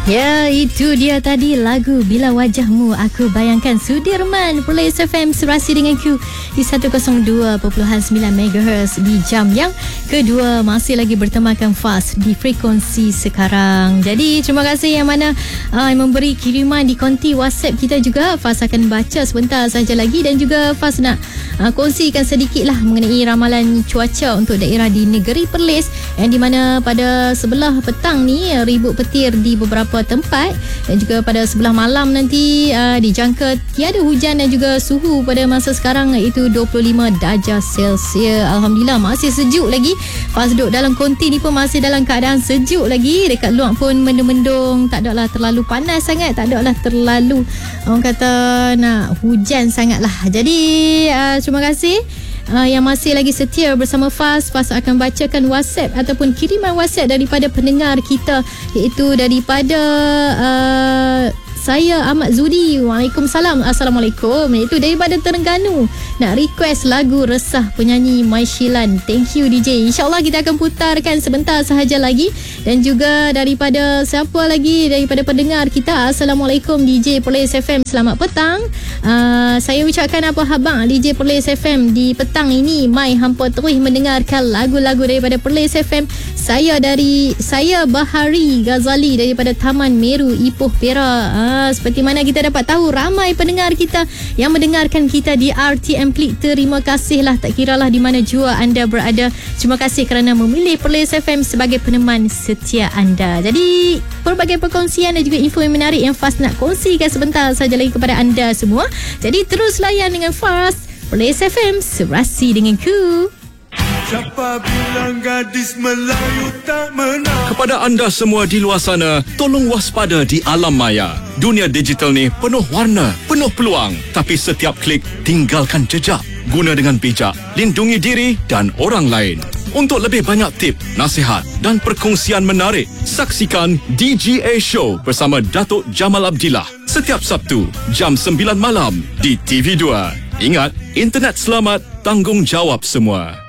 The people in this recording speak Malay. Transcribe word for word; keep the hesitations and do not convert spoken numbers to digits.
Ya, itu dia tadi lagu Bila Wajahmu Aku Bayangkan Sudirman Perlis F M serasi dengan Q di seratus dua perpuluhan sembilan megahertz di jam yang kedua. Masih lagi bertemakan Fas di frekuensi sekarang. Jadi terima kasih yang mana uh, yang memberi kiriman di konti WhatsApp kita juga. Fas akan baca sebentar saja lagi, dan juga Fas nak uh, kongsikan sedikit lah mengenai ramalan cuaca untuk daerah di negeri Perlis, yang di mana pada sebelah petang ni ribut petir di beberapa tempat, dan juga pada sebelah malam nanti uh, dijangka tiada hujan, dan juga suhu pada masa sekarang iaitu dua puluh lima darjah Celsius. Alhamdulillah masih sejuk lagi. Pas duduk dalam konti ni pun masih dalam keadaan sejuk lagi. Dekat luar pun mendung-mendung, tak ada lah terlalu panas sangat, tak ada lah terlalu orang kata nak hujan sangat lah. Jadi uh, terima kasih Uh, yang masih lagi setia bersama Fas. Fas akan bacakan WhatsApp ataupun kiriman WhatsApp daripada pendengar kita, iaitu daripada uh, saya Ahmad Zudi. Waalaikumsalam. Assalamualaikum. Itu daripada Terengganu, nak request lagu Resah penyanyi Maishilan. Thank you D J. InsyaAllah kita akan putarkan sebentar sahaja lagi. Dan juga daripada siapa lagi, daripada pendengar kita, Assalamualaikum D J Perlis F M, selamat petang. uh, Saya ucapkan apa khabar D J Perlis F M di petang ini. Mai hampa terus mendengarkan lagu-lagu daripada Perlis F M. Saya dari Saya Bahari Ghazali daripada Taman Meru, Ipoh, Perak. uh, Seperti mana kita dapat tahu, ramai pendengar kita yang mendengarkan kita di R T M Klik. Terima kasihlah, tak kiralah di mana jua anda berada. Terima kasih kerana memilih Perlis F M sebagai peneman setia anda. Jadi pelbagai perkongsian dan juga info yang menarik yang Fas nak kongsikan sebentar saja lagi kepada anda semua. Jadi terus layan dengan Fas, Perlis F M serasi dengan ku. Siapa bilang gadis Melayu tak menang? Kepada anda semua di luar sana, tolong waspada di alam maya. Dunia digital ni penuh warna, penuh peluang. Tapi setiap klik tinggalkan jejak. Guna dengan bijak, lindungi diri dan orang lain. Untuk lebih banyak tip, nasihat dan perkongsian menarik, saksikan D G A Show bersama Datuk Jamal Abdillah setiap Sabtu jam sembilan malam di T V dua. Ingat, internet selamat, tanggungjawab semua.